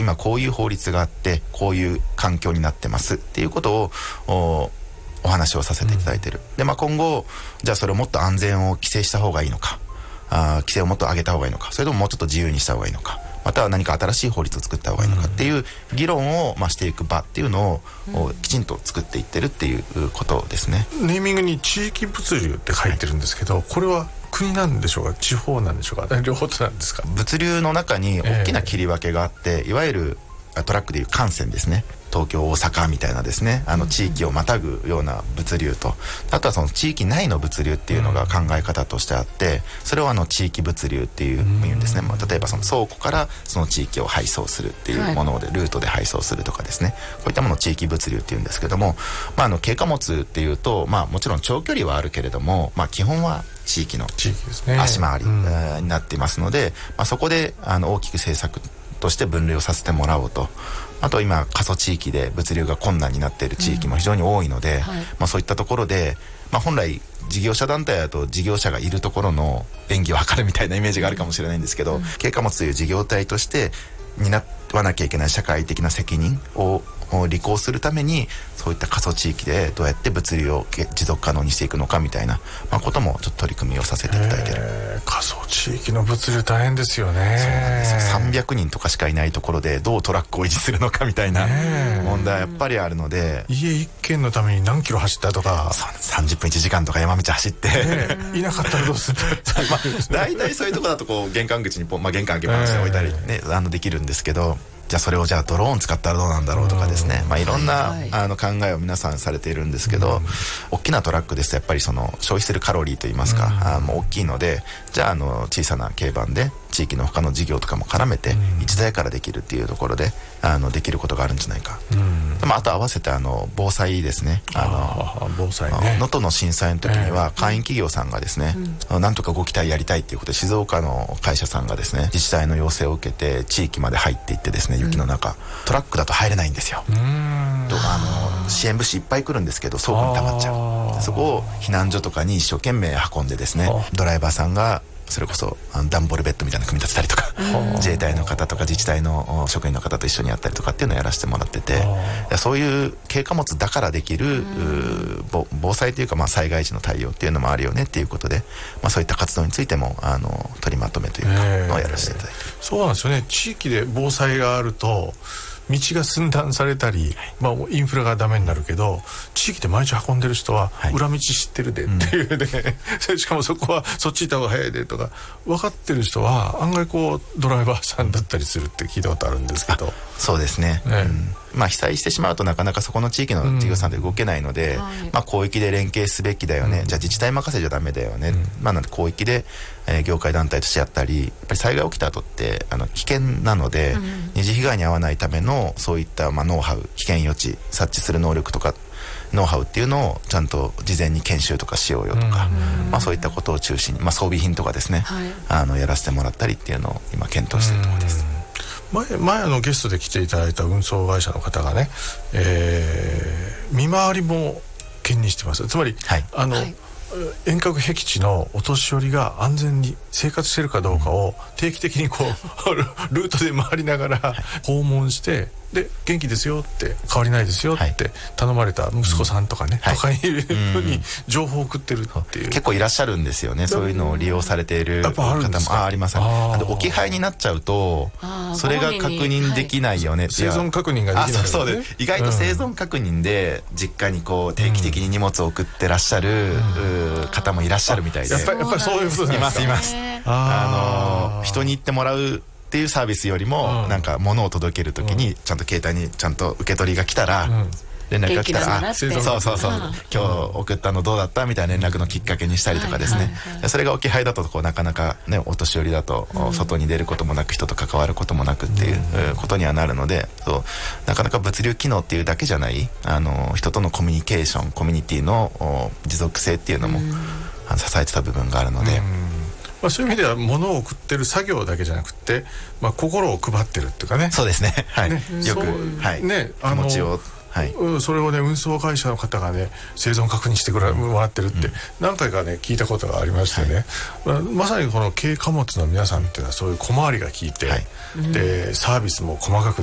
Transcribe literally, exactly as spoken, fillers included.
今こういう法律があってこういう環境になってますっていうことを お, お話をさせていただいてる、うん、で、まあ、今後じゃあそれをもっと安全を規制した方がいいのか、あ規制をもっと上げた方がいいのか、それとももうちょっと自由にした方がいいのか、または何か新しい法律を作った方がいいのかっていう議論を、まあ、していく場っていうのを、うん、きちんと作っていってるっていうことですね。 ネーミングに地域物流って書いてるんですけど、はい、これは国なんでしょうか、地方なんでしょうか、両方となんですか。 物流の中に大きな切り分けがあって、えー、いわゆるトラックでいう幹線ですね、東京大阪みたいなですね、あの地域をまたぐような物流と、あとはその地域内の物流っていうのが考え方としてあって、それをあの地域物流っていう意味ですね、まあ、例えばその倉庫からその地域を配送するっていうもので、ルートで配送するとかですね、こういったものを地域物流っていうんですけども、まあ、あの軽貨物っていうと、まあ、もちろん長距離はあるけれども、まあ、基本は地域の足回りになっていますので、まあ、そこであの大きく政策として分類をさせてもらおうと。あと今過疎地域で物流が困難になっている地域も非常に多いので、うん、はい、まあ、そういったところで、まあ、本来事業者団体だと事業者がいるところの便宜を図るみたいなイメージがあるかもしれないんですけど、うん、軽貨物という事業体として担わなきゃいけない社会的な責任を履行するために、そういった過疎地域でどうやって物流を持続可能にしていくのかみたいな、まあ、こともちょっと取り組みをさせていただいている。 過疎地域の物流大変ですよね。 そうなんですよ。さんびゃくにんとかしかいないところでどうトラックを維持するのかみたいな問題はやっぱりあるので、 家一軒のために何キロ走ったとか、 さんじゅっぷんいちじかんとか山道走って、 いなかったらどうするまあ、大体そういうところだとこう玄関口にポン、まあ、玄関開けっぱなしに置いたり、ね、あのできるんですけど、じゃあそれをじゃあドローン使ったらどうなんだろうとかですね、まあ、いろんな、はいはい、あの考えを皆さんされているんですけど、うん、大きなトラックですとやっぱりその消費するカロリーといいますか、うん、あもう大きいので、じゃあ、あの小さな軽バンで地域の他の事業とかも絡めて一台からできるっていうところで、あのできることがあるんじゃないか、うん、まあ、あと合わせてあの防災ですね、あの防災ね、 能登の震災の時には会員企業さんがですね、うん、なんとかご期待やりたいっていうことで静岡の会社さんがですね、自治体の要請を受けて地域まで入っていってですね、雪の中、うん、トラックだと入れないんですよ。うーんとあの支援物資いっぱい来るんですけど倉庫に溜まっちゃう。そこを避難所とかに一生懸命運んでですね、ドライバーさんがそれこそあの段ボールベッドみたいなの組み立てたりとか、自衛隊の方とか自治体の職員の方と一緒にやったりとかっていうのをやらせてもらってて、そういう軽貨物だからできる防災というか、まあ災害時の対応っていうのもあるよねっていうことで、まあ、そういった活動についてもあの取りまとめというかのをやらせていただいて、 そうなんですよね。地域で防災があると道が寸断されたり、まあ、インフラがダメになるけど、地域で毎日運んでる人は裏道知ってるでっていうね、うん、しかもそこはそっち行った方が早いでとか分かってる人は案外こうドライバーさんだったりするって聞いたことあるんですけど、 そうですね、ね、うん、まあ、被災してしまうとなかなかそこの地域の事業さんで動けないので、うん、まあ、広域で連携すべきだよね、うん、じゃあ自治体任せじゃダメだよね、うん、まあ、なんで広域で、えー、業界団体としてやったり、やっぱり災害起きた後ってあの危険なので、うん、二次被害に遭わないためのそういった、まあ、ノウハウ、危険予知察知する能力とかノウハウっていうのをちゃんと事前に研修とかしようよとか、うん、まあ、そういったことを中心に、まあ、装備品とかですね、はい、あのやらせてもらったりっていうのを今検討しているところです。 前, 前のゲストで来ていただいた運送会社の方がね、えー、見回りも兼任してます。つまり、はい、あの、はい、遠隔僻地のお年寄りが安全に生活しているかどうかを定期的にこうルートで回りながら訪問して、で元気ですよって変わりないですよって頼まれた息子さんとかね、はい、とかいうに情報を送ってるっていう、 結構いらっしゃるんですよね。そういうのを利用されている方も あ, あります。あで置き配になっちゃうとそれが確認できないよね、はい、 生存確認ができない、ね、 あそうそうで意外と生存確認で実家にこう定期的に荷物を送ってらっしゃる、うん、方もいらっしゃるみたいで、 やっぱりやっぱりそういうことなんですか。 いますいます。あの人に言ってもらうっていうサービスよりも、うん、なんか物を届けるときに、うん、ちゃんと携帯にちゃんと受け取りが来たら、うん、連絡が来たら、あそうそうそう、今日送ったのどうだったみたいな連絡のきっかけにしたりとかですね、はいはいはい、それが置き配だとこうなかなかね、お年寄りだと、うん、外に出ることもなく人と関わることもなくっていう、うん、ことにはなるので、そうなかなか物流機能っていうだけじゃないあの人とのコミュニケーションコミュニティの持続性っていうのも、うん、支えてた部分があるので、うん、 まあ、そういう意味では物を送ってる作業だけじゃなくて、まあ、心を配ってるっていうかね。 そうですね、はい、ねよく、はいね、 あの気持ちを、はい、 それをね運送会社の方がね生存確認してくれもらってるって、うん、何回かね聞いたことがありましてね、はい、まあ、まさにこの軽貨物の皆さんっていうのはそういう小回りが効いて、はい、でサービスも細かく